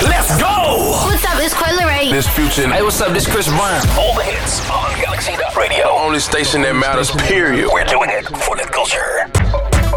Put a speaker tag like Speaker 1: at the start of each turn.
Speaker 1: Let's go!
Speaker 2: What's up? It's Coyle Ray.
Speaker 1: This Future.
Speaker 3: Hey, what's up? This Chris Brown.
Speaker 4: All the hits on Galaxy Radio.
Speaker 1: Only station that matters, period.
Speaker 4: We're doing it for the culture.